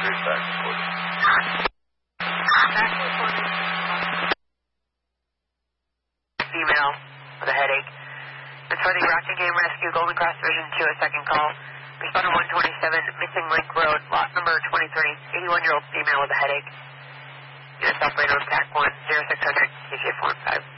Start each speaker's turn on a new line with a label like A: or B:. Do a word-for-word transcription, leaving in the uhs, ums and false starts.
A: straight back reporting.
B: Back reporting. Female with a headache. It's for the Rocky Game Rescue Golden Cross Division two, a second call. Responder one twenty-seven, Missing Link Road, lot number twenty-three, eighty-one-year-old female with a headache. Unit operator, T A C one, zero six hundred, K J four five.